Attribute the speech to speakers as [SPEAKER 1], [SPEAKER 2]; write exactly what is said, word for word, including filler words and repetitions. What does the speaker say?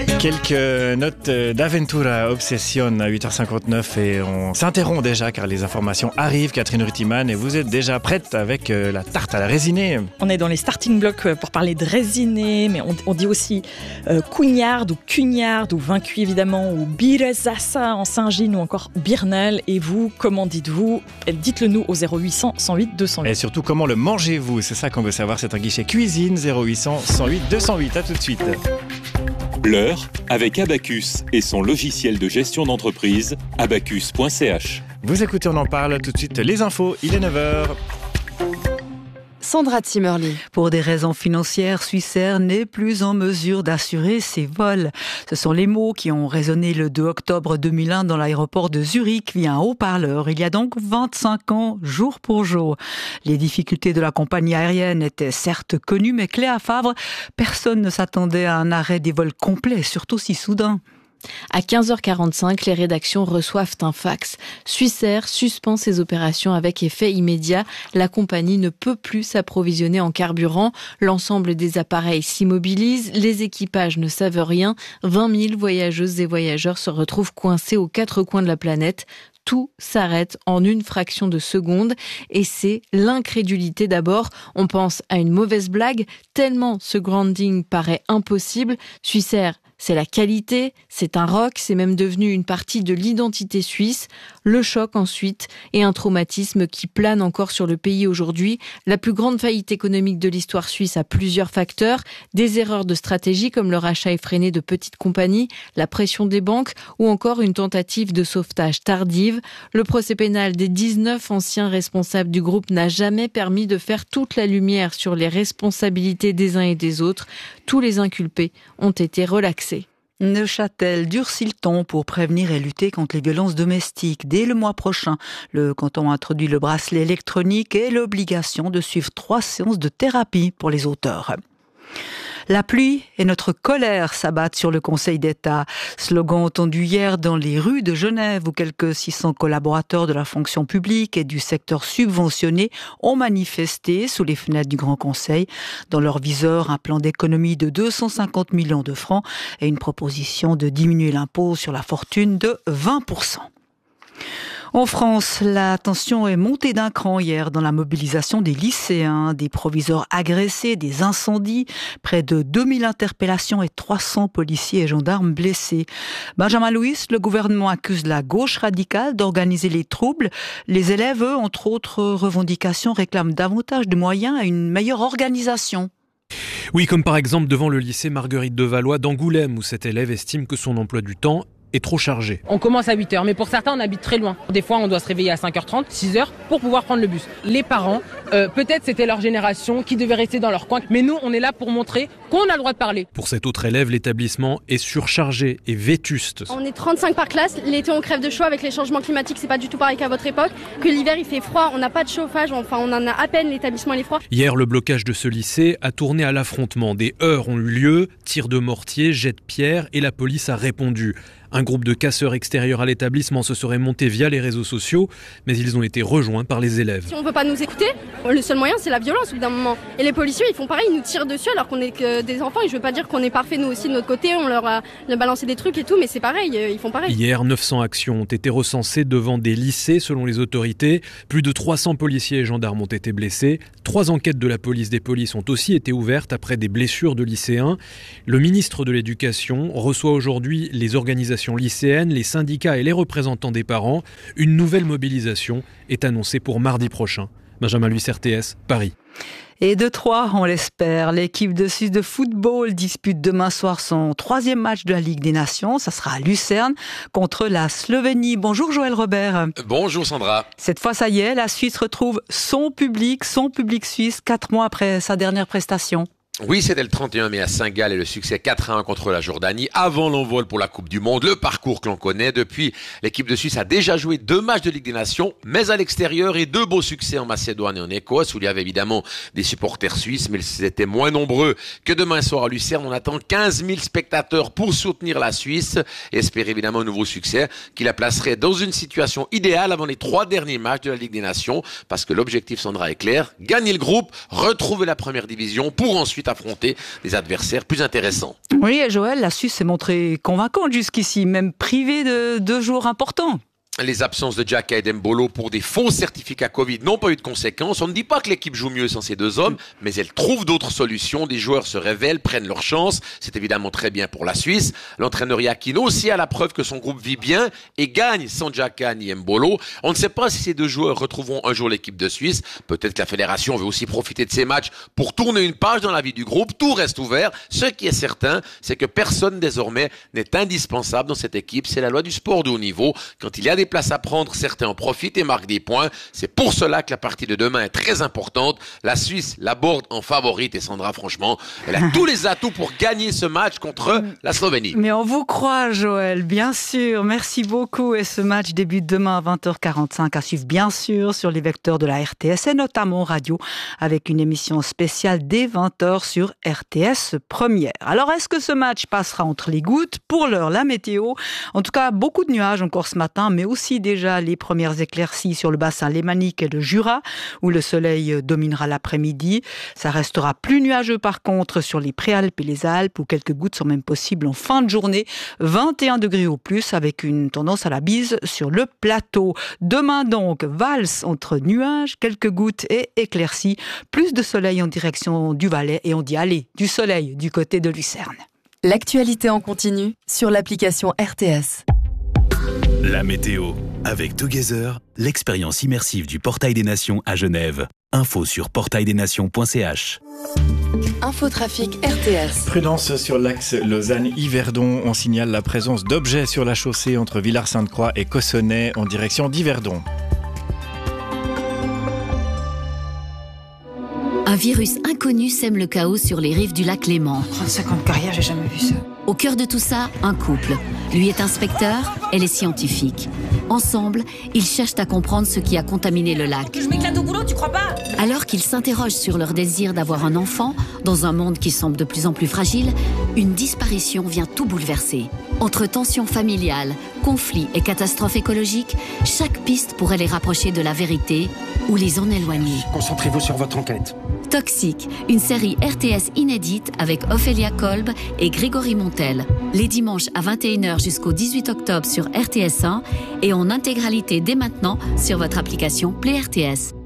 [SPEAKER 1] Quelques notes d'Aventura Obsession à huit heures cinquante-neuf et on s'interrompt déjà car les informations arrivent. Catherine Rutiman, et vous êtes déjà prête avec la tarte à la résinée.
[SPEAKER 2] On est dans les starting blocks pour parler de résinée, mais on, on dit aussi euh, cougnarde ou cugnarde ou vaincu évidemment, ou birezassa en Saint-Gilles ou encore birnel. Et vous, comment dites-vous? Dites-le nous au zéro huit cents cent huit deux cent huit.
[SPEAKER 1] Et surtout, comment le mangez-vous? C'est ça qu'on veut savoir, c'est un guichet cuisine. Zéro huit cents cent huit deux cent huit. À tout de suite.
[SPEAKER 3] L'heure avec Abacus et son logiciel de gestion d'entreprise, abacus point c h.
[SPEAKER 1] Vous écoutez, on en parle tout de suite. Les infos, il est neuf heures.
[SPEAKER 4] Sandra Zimmerli.
[SPEAKER 5] Pour des raisons financières, Swissair n'est plus en mesure d'assurer ses vols. Ce sont les mots qui ont résonné le deux octobre deux mille un dans l'aéroport de Zurich via un haut-parleur. Il y a donc vingt-cinq ans, jour pour jour. Les difficultés de la compagnie aérienne étaient certes connues, mais clé à Favre, personne ne s'attendait à un arrêt des vols complet, surtout si soudain.
[SPEAKER 4] À quinze heures quarante-cinq, les rédactions reçoivent un fax. Swissair suspend ses opérations avec effet immédiat. La compagnie ne peut plus s'approvisionner en carburant. L'ensemble des appareils s'immobilise. Les équipages ne savent rien. vingt mille voyageuses et voyageurs se retrouvent coincés aux quatre coins de la planète. Tout s'arrête en une fraction de seconde et c'est l'incrédulité d'abord. On pense à une mauvaise blague, tellement ce grounding paraît impossible. Swissair, c'est la qualité, c'est un rock, c'est même devenu une partie de l'identité suisse. Le choc ensuite et un traumatisme qui plane encore sur le pays aujourd'hui. La plus grande faillite économique de l'histoire suisse a plusieurs facteurs. Des erreurs de stratégie comme le rachat effréné de petites compagnies, la pression des banques ou encore une tentative de sauvetage tardive. Le procès pénal des dix-neuf anciens responsables du groupe n'a jamais permis de faire toute la lumière sur les responsabilités des uns et des autres. Tous les inculpés ont été relaxés.
[SPEAKER 5] Neuchâtel durcit le ton pour prévenir et lutter contre les violences domestiques. Dès le mois prochain, le canton introduit le bracelet électronique et l'obligation de suivre trois séances de thérapie pour les auteurs. La pluie et notre colère s'abattent sur le Conseil d'État. Slogan entendu hier dans les rues de Genève où quelques six cents collaborateurs de la fonction publique et du secteur subventionné ont manifesté sous les fenêtres du Grand Conseil. Dans leur viseur, un plan d'économie de deux cent cinquante millions de francs et une proposition de diminuer l'impôt sur la fortune de vingt pour cent. En France, la tension est montée d'un cran hier dans la mobilisation des lycéens, des proviseurs agressés, des incendies, près de deux mille interpellations et trois cents policiers et gendarmes blessés. Benjamin Louis, le gouvernement accuse la gauche radicale d'organiser les troubles. Les élèves, eux, entre autres revendications, réclament davantage de moyens et une meilleure organisation.
[SPEAKER 6] Oui, comme par exemple devant le lycée Marguerite de Valois d'Angoulême, où cet élève estime que son emploi du temps est trop chargé.
[SPEAKER 7] On commence à huit heures, mais pour certains, on habite très loin. Des fois, on doit se réveiller à cinq heures trente, six heures, pour pouvoir prendre le bus. Les parents, euh, peut-être c'était leur génération qui devait rester dans leur coin, mais nous, on est là pour montrer qu'on a le droit de parler.
[SPEAKER 6] Pour cet autre élève, l'établissement est surchargé et vétuste.
[SPEAKER 8] On est trente-cinq par classe, l'été on crève de chaud avec les changements climatiques, c'est pas du tout pareil qu'à votre époque, que l'hiver il fait froid, on n'a pas de chauffage, enfin on en a à peine, l'établissement il est froid.
[SPEAKER 6] Hier, le blocage de ce lycée a tourné à l'affrontement. Des heurts ont eu lieu, tirs de mortier, jets de pierre et la police a répondu. Un groupe de casseurs extérieurs à l'établissement se serait monté via les réseaux sociaux, mais ils ont été rejoints par les élèves.
[SPEAKER 8] Si on ne veut pas nous écouter, le seul moyen c'est la violence au bout d'un moment. Et les policiers ils font pareil, ils nous tirent dessus alors qu'on est que des enfants et je veux pas dire qu'on est parfait nous aussi de notre côté, on leur a balancé des trucs et tout, mais c'est pareil, ils font pareil.
[SPEAKER 6] Hier, neuf cents actions ont été recensées devant des lycées selon les autorités. Plus de trois cents policiers et gendarmes ont été blessés. Trois enquêtes de la police des polices ont aussi été ouvertes après des blessures de lycéens. Le ministre de l'Éducation reçoit aujourd'hui les organisations lycéennes, les syndicats et les représentants des parents. Une nouvelle mobilisation est annoncée pour mardi prochain. Benjamin Louis, R T S, Paris.
[SPEAKER 5] Et de Troyes, on l'espère, l'équipe de Suisse de football dispute demain soir son troisième match de la Ligue des Nations. Ça sera à Lucerne contre la Slovénie. Bonjour Joël Robert.
[SPEAKER 9] Bonjour Sandra.
[SPEAKER 5] Cette fois, ça y est, la Suisse retrouve son public, son public suisse, quatre mois après sa dernière prestation.
[SPEAKER 9] Oui, c'était le trente et un mai à Saint-Gall et le succès quatre à un contre la Jordanie avant l'envol pour la Coupe du Monde. Le parcours que l'on connaît depuis, l'équipe de Suisse a déjà joué deux matchs de Ligue des Nations, mais à l'extérieur et deux beaux succès en Macédoine et en Écosse où il y avait évidemment des supporters suisses, mais ils étaient moins nombreux que demain soir à Lucerne. On attend quinze mille spectateurs pour soutenir la Suisse et espérer évidemment un nouveau succès qui la placerait dans une situation idéale avant les trois derniers matchs de la Ligue des Nations parce que l'objectif, Sandra, est clair, gagner le groupe, retrouver la première division pour ensuite ensuite affronter des adversaires plus intéressants.
[SPEAKER 5] Oui, et Joël, la Suisse s'est montrée convaincante jusqu'ici, même privée de deux joueurs importants.
[SPEAKER 9] Les absences de Xhaka et Dembolo pour des faux certificats Covid n'ont pas eu de conséquences. On ne dit pas que l'équipe joue mieux sans ces deux hommes, mais elle trouve d'autres solutions. Des joueurs se révèlent, prennent leur chance. C'est évidemment très bien pour la Suisse. L'entraîneur Iachino aussi a la preuve que son groupe vit bien et gagne sans Xhaka ni Embolo. On ne sait pas si ces deux joueurs retrouveront un jour l'équipe de Suisse. Peut-être que la fédération veut aussi profiter de ces matchs pour tourner une page dans la vie du groupe. Tout reste ouvert. Ce qui est certain, c'est que personne désormais n'est indispensable dans cette équipe. C'est la loi du sport de haut niveau. Quand il y a des places à prendre, certains en profitent et marquent des points. C'est pour cela que la partie de demain est très importante. La Suisse l'aborde en favorite et Sandra, franchement, elle a tous les atouts pour gagner ce match contre la Slovénie.
[SPEAKER 5] Mais on vous croit, Joël, bien sûr. Merci beaucoup. Et ce match débute demain à vingt heures quarante-cinq à suivre, bien sûr, sur les vecteurs de la R T S et notamment radio avec une émission spéciale dès vingt heures sur R T S Première. Alors, est-ce que ce match passera entre les gouttes? Pour l'heure, la météo. En tout cas, beaucoup de nuages encore ce matin, mais aussi déjà les premières éclaircies sur le bassin lémanique et le Jura, où le soleil dominera l'après-midi. Ça restera plus nuageux par contre sur les Préalpes et les Alpes, où quelques gouttes sont même possibles en fin de journée. vingt et un degrés au plus, avec une tendance à la bise sur le plateau. Demain donc, valse entre nuages, quelques gouttes et éclaircies. Plus de soleil en direction du Valais, et on dit allez, du soleil du côté de Lucerne.
[SPEAKER 10] L'actualité en continu sur l'application R T S.
[SPEAKER 11] La météo, avec Together, l'expérience immersive du Portail des Nations à Genève. Info sur portail des nations point c h.
[SPEAKER 10] Infotrafic R T S.
[SPEAKER 1] Prudence sur l'axe Lausanne-Yverdon. On signale la présence d'objets sur la chaussée entre Villars-Sainte-Croix et Cossonay en direction d'Yverdon.
[SPEAKER 12] Un virus inconnu sème le chaos sur les rives du lac Léman.
[SPEAKER 13] trente-cinq ans de carrière, j'ai jamais vu ça.
[SPEAKER 12] Au cœur de tout ça, un couple. Lui est inspecteur, elle est scientifique. Ensemble, ils cherchent à comprendre ce qui a contaminé le lac.
[SPEAKER 13] Je m'éclate au boulot, tu crois pas?
[SPEAKER 12] Alors qu'ils s'interrogent sur leur désir d'avoir un enfant, dans un monde qui semble de plus en plus fragile, une disparition vient tout bouleverser. Entre tensions familiales, conflits et catastrophes écologiques, chaque piste pourrait les rapprocher de la vérité ou les en éloigner.
[SPEAKER 14] Concentrez-vous sur votre enquête.
[SPEAKER 12] Toxique, une série R T S inédite avec Ophélia Kolb et Grégory Montel. Les dimanches à vingt et une heures jusqu'au dix-huit octobre sur R T S un et en intégralité dès maintenant sur votre application Play R T S.